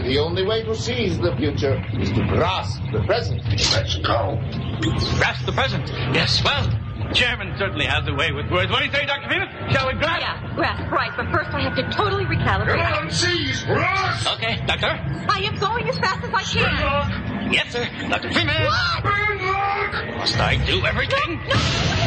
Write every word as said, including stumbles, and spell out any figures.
the only way to seize the future is to grasp the present. Let's go. Grasp the present. Yes, well, Chairman certainly has a way with words. What do you say, Doctor Freeman? Shall we grasp? Yeah, grasp, right. But first I have to totally recalibrate. Come on, seize, grasp! Okay, Doctor. I am going as fast as I can. Yes, sir. Doctor Freeman. What? Must I do everything? No.